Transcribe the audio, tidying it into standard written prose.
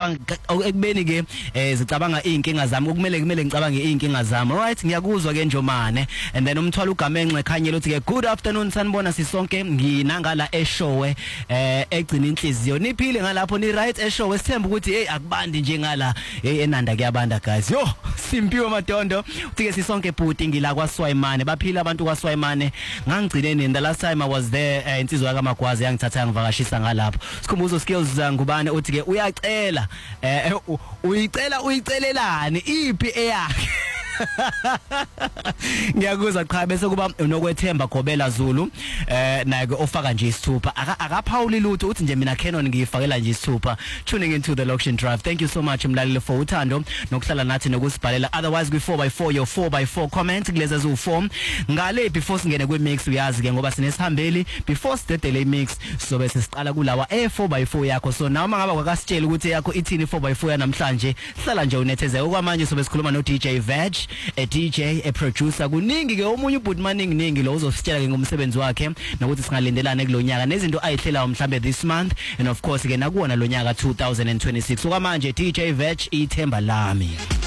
ekubeni ke zicabanga inkinga zami kumele ngicabange inkinga zami. Alright, ngiyakuzwa ke Njomane. And then umthwala uGamenxe ekhanyela uthi ke good afternoon sanibona sisonke nginangala eShowe egcina inhliziyo niphile ngalapho ni right eShowe sithemba ukuthi hey akubandi nje ngala eNanda kuyabanda guys. Yo Simpiwe Madondo uthi ke sisonke bhuti ngila kwaSwayimane baphila abantu kwaSwayimane ngangigcine nini the last time I was there insizwa kaMagwazi yangithatha ngivakashisa ngalapho. Sikhumbuzo skills ngubane uthi ke uyacela uyicelelani iphi eyakhe ngiyakuzwa cha bese kuba unokwethemba Gobela Zulu naye ke ofaka nje isithupha akaphawuli lutho uthi nje mina Canon ngiyifakela nje isithupha. Tuning into the Loction Drive. Thank you so much mlaleli for uthando nokuhlala nathi nokusibhalela. Otherwise kwi 4x4 your 4x4 comment kuleza zu4 ngale before singene kwi mix uyazi ke ngoba sinesihambeli before sidedele mix sobe sesiqala kulawa 4x4 yakho. So nawe mangaba kwakasitshela ukuthi yakho ithini 4x4 yanamhlanje hlala nje unetheze okwamanje sobe sikhuluma no DJ Veg a DJ a producer kuningi ke omunye ubhuti maningi lo uzositshela ke ngomsebenzi wakhe nokuthi singalindelana kulonyaka nezinto ayihlela mhlambe this month and of course ke nakuona lonyaka 2026 okwamanje DJ Veg ithemba lami.